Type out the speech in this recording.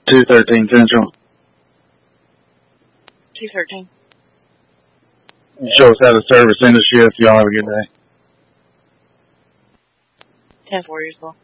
213 Central. 213. Show us how to service in the shift. Y'all have a good day. 10-4 as well.